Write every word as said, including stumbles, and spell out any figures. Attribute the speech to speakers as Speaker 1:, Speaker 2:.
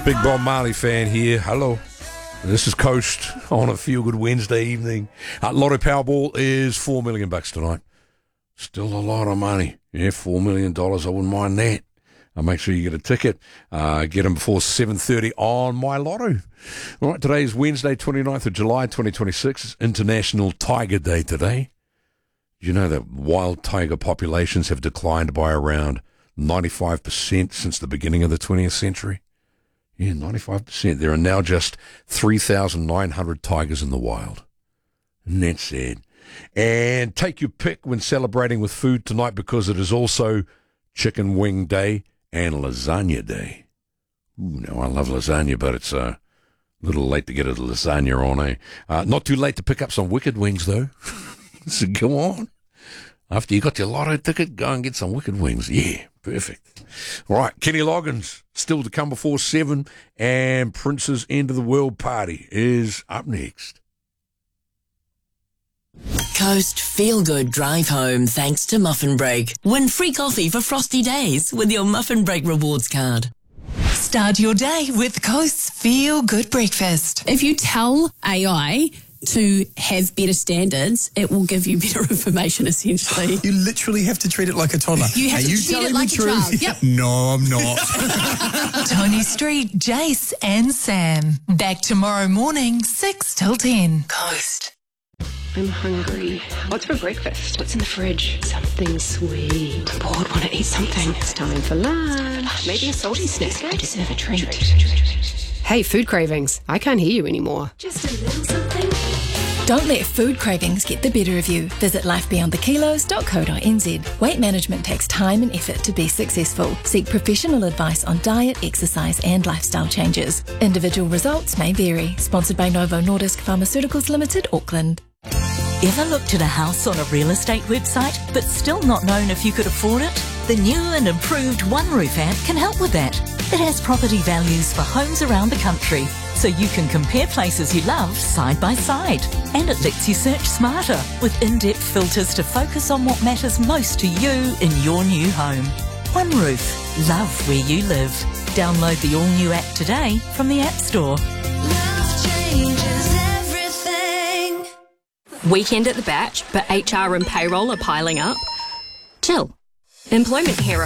Speaker 1: Big Bob Marley fan here. Hello. This is Coast on a Feel Good Wednesday evening. Uh, Lotto Powerball is four million bucks tonight. Still a lot of money. Yeah, four million dollars. I wouldn't mind that. Uh, make sure you get a ticket. Uh, get them before seven thirty on My Lotto. All right, today is Wednesday, twenty-ninth of July, twenty twenty-six. It's International Tiger Day today. Do you know that wild tiger populations have declined by around ninety-five percent since the beginning of the twentieth century? Yeah, ninety-five percent. There are now just three thousand nine hundred tigers in the wild. Isn't that sad? And take your pick when celebrating with food tonight, because it is also Chicken Wing Day and Lasagna Day. Ooh, now, I love lasagna, but it's a little late to get a lasagna on, eh? Uh, not too late to pick up some Wicked Wings, though. So go on. After you got your lotto ticket, go and get some Wicked Wings. Yeah, perfect. All right, Kenny Loggins still to come before seven, and Prince's End of the World Party is up next.
Speaker 2: Coast Feel Good Drive Home thanks to Muffin Break. Win free coffee for frosty days with your Muffin Break rewards card.
Speaker 3: Start your day with Coast's Feel Good Breakfast.
Speaker 4: If you tell A I to have better standards, it will give you better information, essentially.
Speaker 5: You literally have to treat it like a toddler.
Speaker 4: You have
Speaker 5: Are
Speaker 4: to
Speaker 5: you
Speaker 4: treat
Speaker 5: telling
Speaker 4: it like
Speaker 5: the
Speaker 4: a
Speaker 5: truth?
Speaker 4: child. Yep.
Speaker 5: No, I'm not.
Speaker 3: Tony Street, Jace and Sam. Back tomorrow morning, six till ten.
Speaker 2: Coast.
Speaker 6: I'm hungry. What's for breakfast? What's in the fridge? Something sweet. I'm bored, want to eat something. It's time for lunch. Maybe a salty snack. I deserve a treat. Hey, food cravings. I can't hear you anymore.
Speaker 7: Just a little something.
Speaker 8: Don't let food cravings get the better of you. Visit life beyond the kilos dot co dot n z. Weight management takes time and effort to be successful. Seek professional advice on diet, exercise and lifestyle changes. Individual results may vary. Sponsored by Novo Nordisk Pharmaceuticals Limited, Auckland.
Speaker 9: Ever looked at a house on a real estate website but still not known if you could afford it? The new and improved OneRoof app can help with that. It has property values for homes around the country, so you can compare places you love side by side. And it lets you search smarter with in-depth filters to focus on what matters most to you in your new home. OneRoof. Love where you live. Download the all-new app today from the App Store.
Speaker 7: Love changes everything.
Speaker 6: Weekend at the Batch, but H R and payroll are piling up? Chill. Employment Hero